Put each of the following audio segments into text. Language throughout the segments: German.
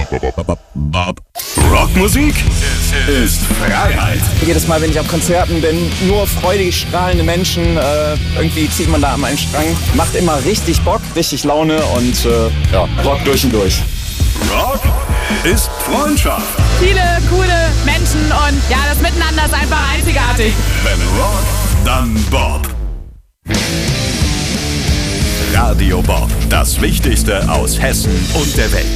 Rockmusik ist Freiheit. Jedes Mal, wenn ich auf Konzerten bin, nur freudig strahlende Menschen. Irgendwie zieht man da an einen Strang. Macht immer richtig Bock, richtig Laune und Rock durch und durch. Rock ist Freundschaft. Viele coole Menschen und ja, das Miteinander ist einfach einzigartig. Wenn Rock, dann Bob. Radio Bob, das Wichtigste aus Hessen und der Welt.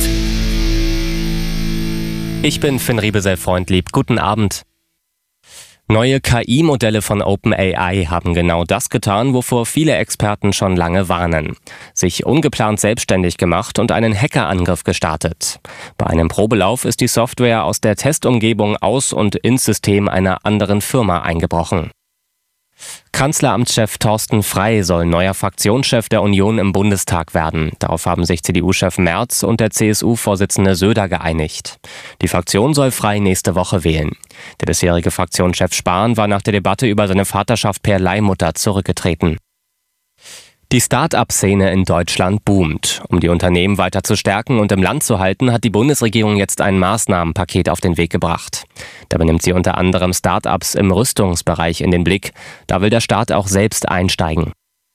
Ich bin Finn Riebesell-Freundlieb. Guten Abend. Neue KI-Modelle von OpenAI haben genau das getan, wovor viele Experten schon lange warnen. Sich ungeplant selbstständig gemacht und einen Hackerangriff gestartet. Bei einem Probelauf ist die Software aus der Testumgebung aus und ins System einer anderen Firma eingebrochen. Kanzleramtschef Thorsten Frey soll neuer Fraktionschef der Union im Bundestag werden. Darauf haben sich CDU-Chef Merz und der CSU-Vorsitzende Söder geeinigt. Die Fraktion soll Frey nächste Woche wählen. Der bisherige Fraktionschef Spahn war nach der Debatte über seine Vaterschaft per Leihmutter zurückgetreten. Die Start-up-Szene in Deutschland boomt. Um die Unternehmen weiter zu stärken und im Land zu halten, hat die Bundesregierung jetzt ein Maßnahmenpaket auf den Weg gebracht. Dabei nimmt sie unter anderem Start-ups im Rüstungsbereich in den Blick. Da will der Staat auch selbst einsteigen.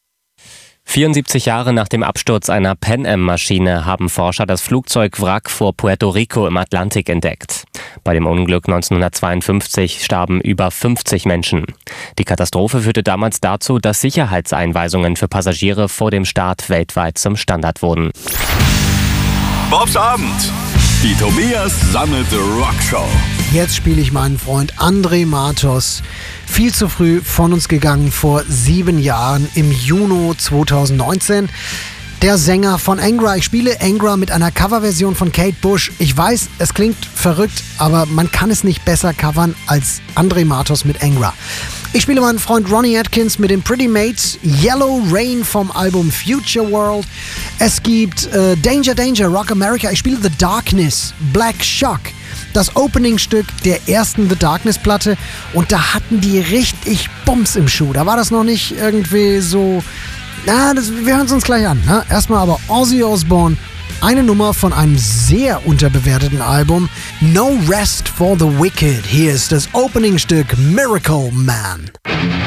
74 Jahre nach dem Absturz einer Pan-Am-Maschine haben Forscher das Flugzeugwrack vor Puerto Rico im Atlantik entdeckt. Bei dem Unglück 1952 starben über 50 Menschen. Die Katastrophe führte damals dazu, dass Sicherheitseinweisungen für Passagiere vor dem Start weltweit zum Standard wurden. Bobs Abend. Die Tobias Sammelte Rockshow. Jetzt spiele ich meinen Freund André Matos. Viel zu früh von uns gegangen vor 7 Jahren im Juni 2019. Der Sänger von Angra. Ich spiele Angra mit einer Coverversion von Kate Bush. Ich weiß, es klingt verrückt, aber man kann es nicht besser covern als André Matos mit Angra. Ich spiele meinen Freund Ronnie Atkins mit den Pretty Mates, Yellow Rain vom Album Future World. Es gibt Danger Danger, Rock America. Ich spiele The Darkness, Black Shock. Das Opening-Stück der ersten The Darkness-Platte. Und da hatten die richtig Bums im Schuh. Da war das noch nicht irgendwie so... wir hören es uns gleich an. Ne? Erstmal aber Ozzy Osbourne. Eine Nummer von einem sehr unterbewerteten Album. No Rest for the Wicked. Hier ist das Opening-Stück Miracle Man.